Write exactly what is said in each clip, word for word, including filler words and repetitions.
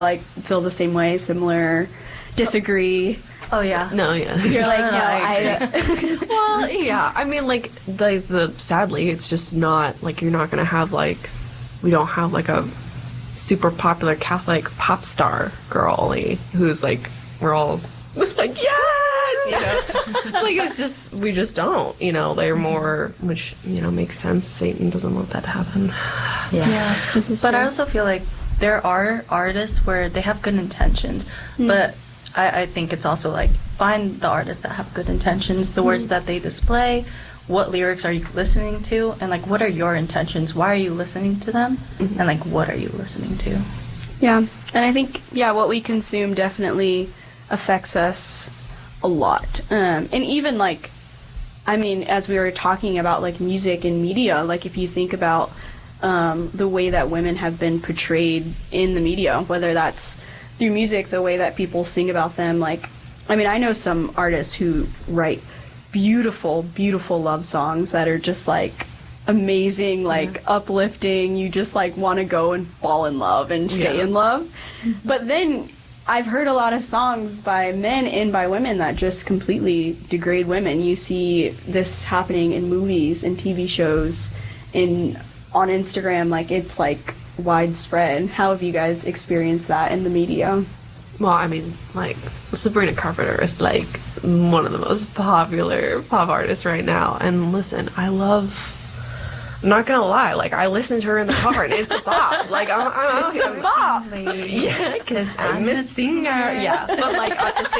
like feel the same way, similar, disagree? Oh yeah. No, yeah. You're like, no, I. Well, yeah. I mean, like, the, the sadly, it's just not like you're not gonna have like we don't have like a super popular Catholic pop star girly who's like we're all like yes, you know. Like it's just we just don't, you know. They're more, which you know makes sense. Satan doesn't want that to happen. Yeah. yeah. But I also feel like there are artists where they have good intentions, mm. but I, I think it's also like find the artists that have good intentions, the mm. words that they display, what lyrics are you listening to, and like what are your intentions? Why are you listening to them? Mm-hmm. And like what are you listening to? Yeah, and I think yeah, what we consume definitely affects us a lot, um, and even like, I mean, as we were talking about like music and media, like if you think about um, the way that women have been portrayed in the media, whether that's through music, the way that people sing about them, like, I mean, I know some artists who write beautiful, beautiful love songs that are just like amazing, like yeah. uplifting. You just like want to go and fall in love and stay yeah. in love. Mm-hmm. But then I've heard a lot of songs by men and by women that just completely degrade women. You see this happening in movies and T V shows, in on Instagram. Like it's like widespread. How have you guys experienced that in the media? Well, I mean, like, Sabrina Carpenter is, like, one of the most popular pop artists right now. And listen, I love... I'm not gonna lie, like, I listen to her in the car, and it's a bop. Like, I'm, I'm out here. It's a bop! Yeah, because I'm a singer. Yeah, but, like, at the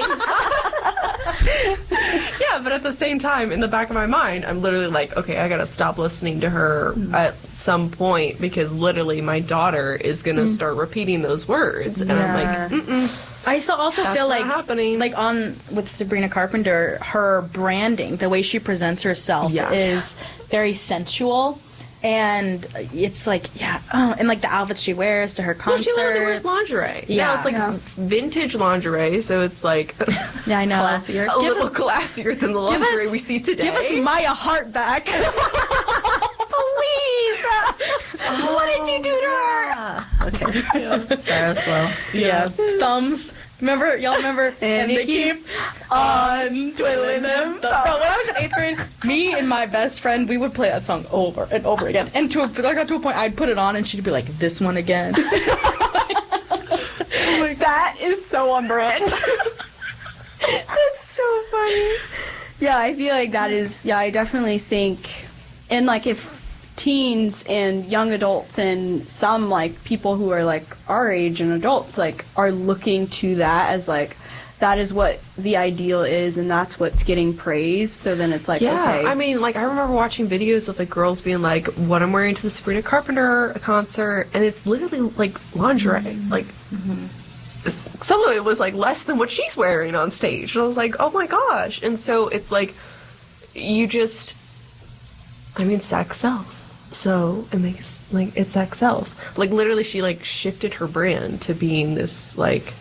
same time... yeah, but at the same time, in the back of my mind, I'm literally like, okay, I gotta stop listening to her mm. at some point, because literally my daughter is gonna mm. start repeating those words. And yeah. I'm like, mm-mm. I so also That's feel not like happening. like on with Sabrina Carpenter, her branding, the way she presents herself yeah. is very sensual, and it's like yeah, oh, and like the outfits she wears to her concerts. Well, she literally wears lingerie. Yeah, now it's like yeah. vintage lingerie, so it's like yeah, I know, classier, a give little us, classier than the lingerie us, we see today. Give us Maya Hart back, please. Oh, what did you do to her? Okay. Yeah. Sarah Slow. Yeah. Thumbs. Remember, y'all remember? And they keep on twiddling them. Bro, when I was in eighth grade, me and my best friend, we would play that song over and over again. And to a, I got to a point, I'd put it on, and she'd be like, "This one again." Like, that is so on brand. That's so funny. Yeah, I feel like that is. Yeah, I definitely think, and like if teens and young adults and some like people who are like our age and adults like are looking to that as like that is what the ideal is and that's what's getting praised, so then it's like yeah okay. I mean, like I remember watching videos of like girls being like, what I'm wearing to the Sabrina Carpenter concert, and it's literally like lingerie. Mm-hmm. Like mm-hmm. some of it was like less than what she's wearing on stage, and I was like, oh my gosh. And so it's like you just I mean, sex sells. So it makes, like, it sex sells. Like, literally, she, like, shifted her brand to being this, like,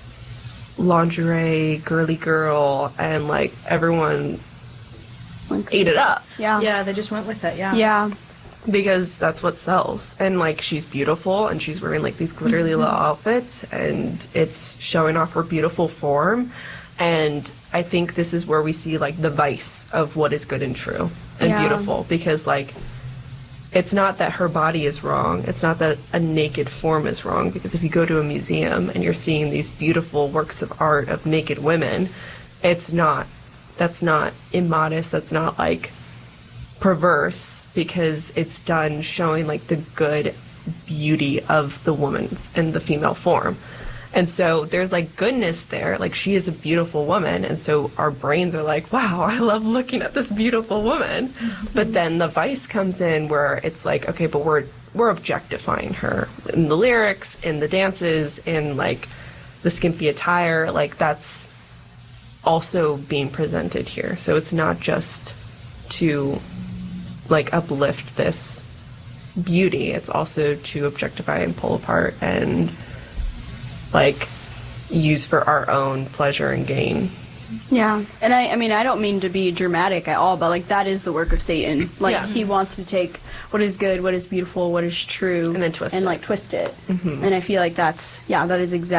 lingerie, girly girl, and, like, everyone ate it up. Yeah. Yeah, they just went with it, yeah. Yeah. Because that's what sells. And, like, she's beautiful, and she's wearing, like, these glittery mm-hmm. little outfits, and it's showing off her beautiful form. And I think this is where we see, like, the vice of what is good and true and yeah. beautiful. Because, like, it's not that her body is wrong. It's not that a naked form is wrong. Because if you go to a museum and you're seeing these beautiful works of art of naked women, it's not, that's not immodest. That's not, like, perverse. Because it's done showing, like, the good beauty of the woman's and the female form. And so there's, like, goodness there. Like, she is a beautiful woman. And so our brains are like, wow, I love looking at this beautiful woman. Mm-hmm. But then the vice comes in where it's like, okay, but we're we're objectifying her. In the lyrics, in the dances, in, like, the skimpy attire. Like, that's also being presented here. So it's not just to, like, uplift this beauty. It's also to objectify and pull apart and... like, use for our own pleasure and gain. Yeah, and I, I mean, I don't mean to be dramatic at all, but like that is the work of Satan. Like Yeah. he wants to take what is good, what is beautiful, what is true, And then twist and it. like twist it. And I feel like that's yeah, that is exactly.